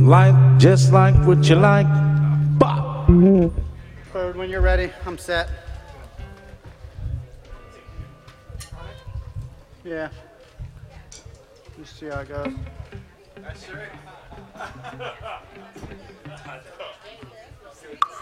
Life just like what you like. Bop. Forward when you're ready. I'm set. Yeah. Let's see how it goes. That's right.